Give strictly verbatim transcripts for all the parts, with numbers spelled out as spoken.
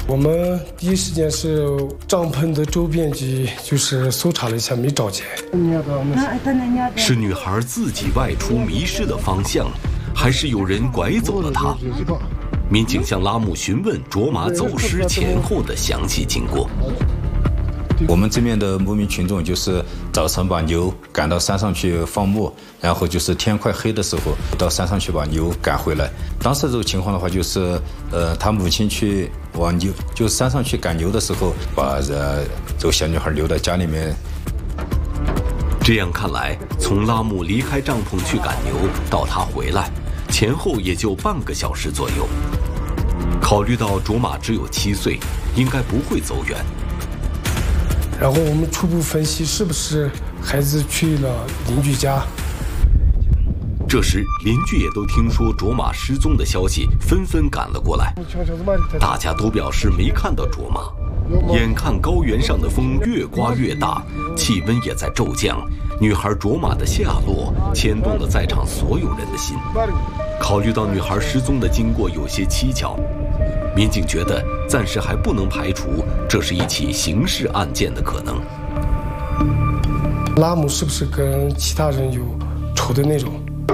我们第一时间是帐篷的周边及就是搜查了一下，没找见。 是女孩自己外出迷失了方向，还是有人拐走了她？民警向拉木询问卓玛走失前后的详细经过。 我们这边的牧民群众就是早晨把牛赶到山上去放牧，然后就是天快黑的时候到山上去把牛赶回来。当时这个情况的话，就是呃，他母亲去往牛就山上去赶牛的时候，把呃这个小女孩留在家里面。 这样看来，从拉木离开帐篷去赶牛到他回来，前后也就半个小时左右。考虑到卓玛只有七岁，应该不会走远。 然后我们初步分析，是不是孩子去了邻居家？ 这时，邻居也都听说卓玛失踪的消息，纷纷赶了过来。大家都表示没看到卓玛。眼看高原上的风越刮越大，气温也在骤降，女孩卓玛的下落牵动了在场所有人的心。考虑到女孩失踪的经过有些蹊跷，民警觉得暂时还不能排除这是一起刑事案件的可能。 拉姆是不是跟其他人有仇的那种？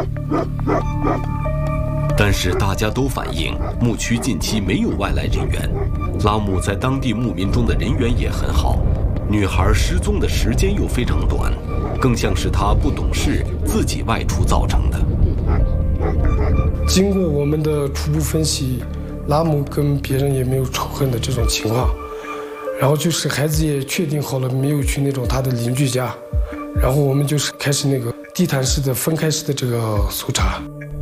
但是大家都反映，牧区近期没有外来人员，拉姆在当地牧民中的人缘也很好。女孩失踪的时间又非常短，更像是她不懂事，自己外出造成的。 经过我们的初步分析，拉姆跟别人也没有仇恨的这种情况，然后就是孩子也确定好了，没有去那种他的邻居家，然后我们就是开始那个地毯式的分开式的这个搜查。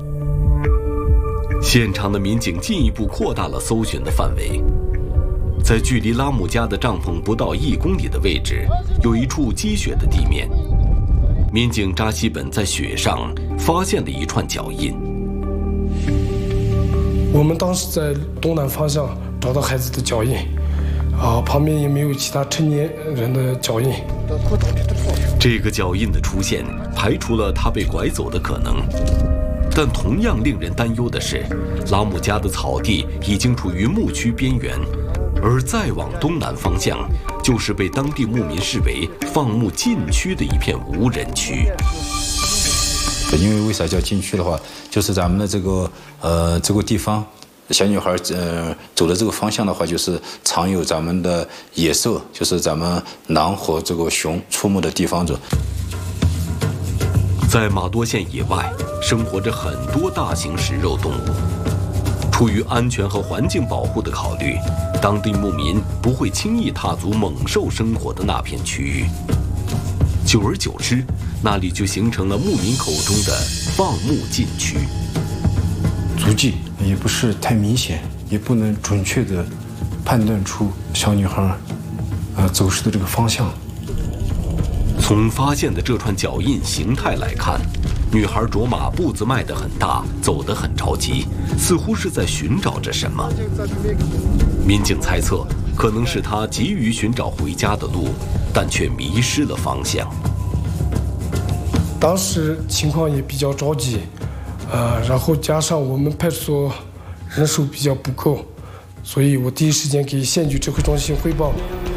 现场的民警进一步扩大了搜寻的范围，在距离拉姆家的帐篷不到一公里的位置，有一处积雪的地面。民警扎西本在雪上发现了一串脚印。 我们当时在东南方向找到孩子的脚印，啊，旁边也没有其他成年人的脚印。 这个脚印的出现，排除了他被拐走的可能。但同样令人担忧的是，拉姆家的草地已经处于牧区边缘，而再往东南方向，就是被当地牧民视为放牧禁区的一片无人区。 因为为啥叫禁区的话，就是咱们的这个呃这个地方，小女孩呃走的这个方向的话，就是常有咱们的野兽，就是咱们狼和这个熊出没的地方者。 在马多县野外，生活着很多大型食肉动物。出于安全和环境保护的考虑，当地牧民不会轻易踏足猛兽生活的那片区域。久而久之，那里就形成了牧民口中的放牧禁区。 足迹也不是太明显，也不能准确地判断出小女孩呃走失的这个方向。 从发现的这串脚印形态来看，女孩卓玛步子迈得很大，走得很着急，似乎是在寻找着什么。民警猜测，可能是她急于寻找回家的路，但却迷失了方向。 当时情况也比较着急，呃，然后加上我们派出所人手比较不够，所以我第一时间给县局指挥中心汇报。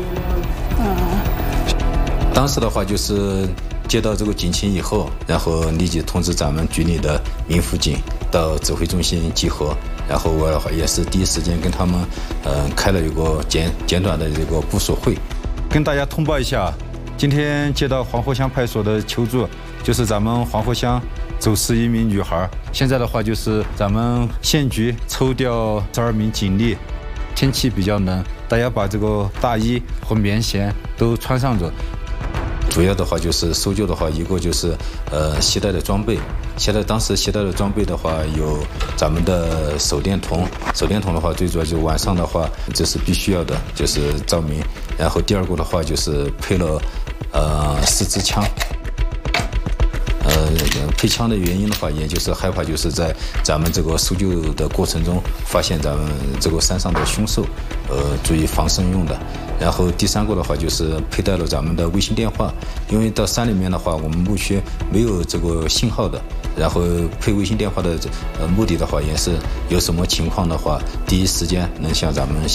当时的话就是接到这个警情以后，然后立即通知咱们局里的民辅警到指挥中心集合，然后我也是第一时间跟他们呃开了一个简简短的这个部署会， 跟大家通报一下，今天接到黄河乡派出所的求助，就是咱们黄河乡走失一名女孩。现在的话就是咱们县局抽调十二名警力，天气比较冷，大家把这个大衣和棉鞋都穿上着。 主要的话就是搜救的话，一个就是呃携带的装备，携带当时携带的装备的话有咱们的手电筒，手电筒的话最主要就是晚上的话这是必须要的，就是照明。然后第二个的话就是配了呃四支枪。呃，配枪的原因的话，也就是害怕就是在咱们这个搜救的过程中发现咱们这个山上的凶兽，呃，注意防身用的。然后第三个的话就是佩戴了咱们的卫星电话，因为到山里面的话，我们牧区没有这个信号的。然后配卫星电话的呃目的的话，也是有什么情况的话，第一时间能向咱们